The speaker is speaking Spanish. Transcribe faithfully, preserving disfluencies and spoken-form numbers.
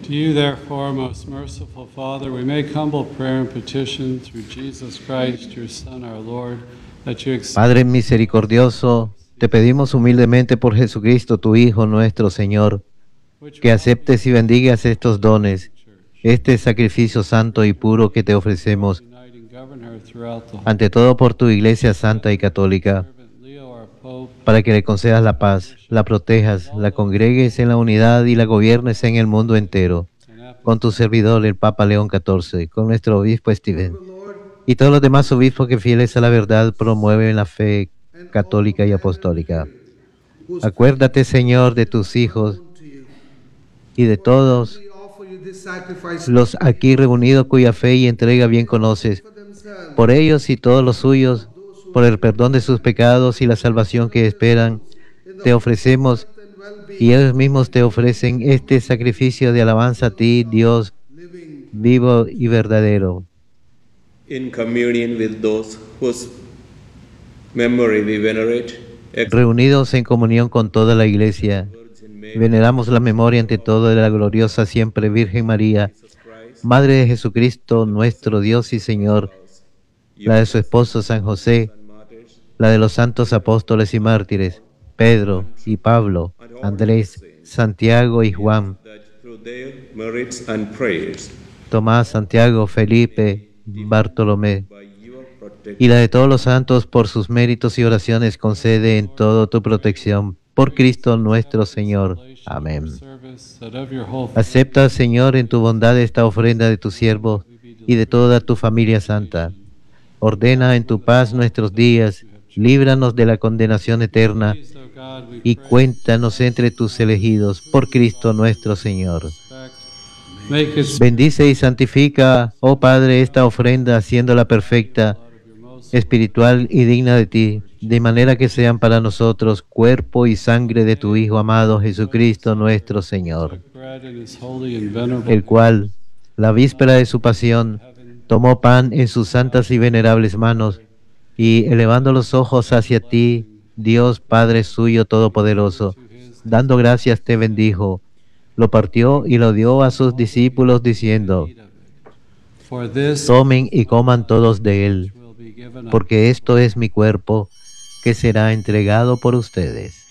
To you, therefore, most merciful Father, we make humble prayer and petition through Jesus Christ, your Son, our Lord, that you accept. Padre misericordioso, te pedimos humildemente por Jesucristo, tu Hijo, nuestro Señor, que aceptes y bendigas estos dones, este sacrificio santo y puro que te ofrecemos, ante todo por tu Iglesia Santa y Católica, para que le concedas la paz, la protejas, la congregues en la unidad y la gobiernes en el mundo entero, con tu servidor, el Papa León catorce, con nuestro obispo Steven, y todos los demás obispos que fieles a la verdad promueven la fe católica y apostólica. Acuérdate, Señor, de tus hijos y de todos los aquí reunidos cuya fe y entrega bien conoces, por ellos y todos los suyos, por el perdón de sus pecados y la salvación que esperan, te ofrecemos y ellos mismos te ofrecen este sacrificio de alabanza a ti, Dios vivo y verdadero. In communion with those whose memory we venerate, Reunidos en comunión con toda la Iglesia, veneramos la memoria ante todo de la gloriosa siempre Virgen María, Madre de Jesucristo, nuestro Dios y Señor, la de su esposo San José, la de los santos apóstoles y mártires, Pedro y Pablo, Andrés, Santiago y Juan, that through their merits and prayers, Tomás, Santiago, Felipe, Bartolomé, by your protection, y la de todos los santos por sus méritos y oraciones concede en todo tu protección. Por Cristo nuestro Señor. Amén. Acepta, Señor, en tu bondad esta ofrenda de tu siervo y de toda tu familia santa. Ordena en tu paz nuestros días, líbranos de la condenación eterna y cuéntanos entre tus elegidos. Por Cristo nuestro Señor. Bendice y santifica, oh Padre, esta ofrenda, haciéndola perfecta, espiritual y digna de ti, de manera que sean para nosotros cuerpo y sangre de tu Hijo amado Jesucristo nuestro Señor, el cual, la víspera de su pasión, tomó pan en sus santas y venerables manos, y elevando los ojos hacia ti, Dios Padre suyo todopoderoso, dando gracias te bendijo, lo partió y lo dio a sus discípulos diciendo: tomen y coman todos de él, porque esto es mi cuerpo, que será entregado por ustedes.